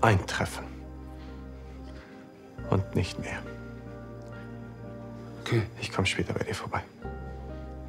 Ein Treffen. Und nicht mehr. Okay. Ich komme später bei dir vorbei.